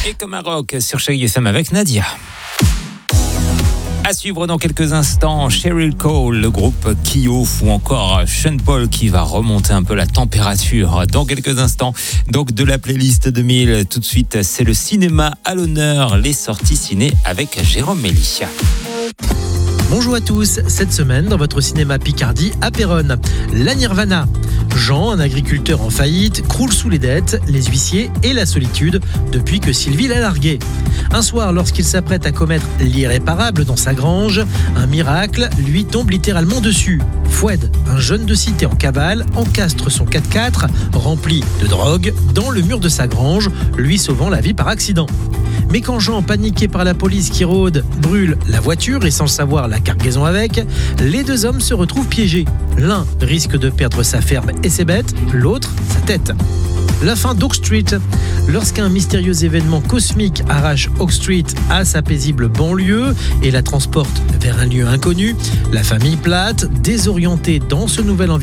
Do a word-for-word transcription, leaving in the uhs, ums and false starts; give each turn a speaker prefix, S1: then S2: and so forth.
S1: Et comme un rock sur Chérie F M avec Nadia. À suivre dans quelques instants, Cheryl Cole, le groupe Kyo ou encore Sean Paul qui va remonter un peu la température dans quelques instants. Donc de la playlist deux mille, tout de suite, c'est le cinéma à l'honneur, les sorties ciné avec Jérôme Méli.
S2: Bonjour à tous, cette semaine dans votre cinéma Picardie à Péronne, la Nirvana. Jean, un agriculteur en faillite, croule sous les dettes, les huissiers et la solitude depuis que Sylvie l'a largué. Un soir, lorsqu'il s'apprête à commettre l'irréparable dans sa grange, un miracle lui tombe littéralement dessus. Foued, un jeune de cité en cavale, encastre son quatre-quatre rempli de drogue dans le mur de sa grange, lui sauvant la vie par accident. Mais quand Jean, paniqué par la police qui rôde, brûle la voiture et sans le savoir la cargaison avec, les deux hommes se retrouvent piégés. L'un risque de perdre sa ferme et ses bêtes, l'autre sa tête. La fin d'Oak Street. Lorsqu'un mystérieux événement cosmique arrache Oak Street à sa paisible banlieue et la transporte vers un lieu inconnu, la famille Platt, désorientée dans ce nouvel environnement,